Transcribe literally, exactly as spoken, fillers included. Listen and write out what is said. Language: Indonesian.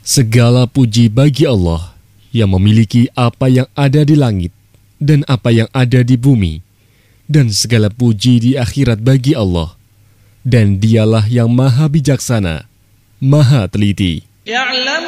Segala puji bagi Allah yang memiliki apa yang ada di langit dan apa yang ada di bumi, dan segala puji di akhirat bagi Allah, dan Dialah yang maha bijaksana, maha teliti.